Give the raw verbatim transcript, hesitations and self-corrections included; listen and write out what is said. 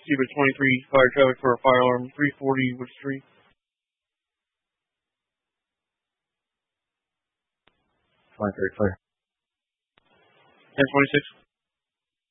Exhibit twenty-three, fire traffic for a fire alarm, three forty Wood Street. twenty-three, clear. ten twenty-six.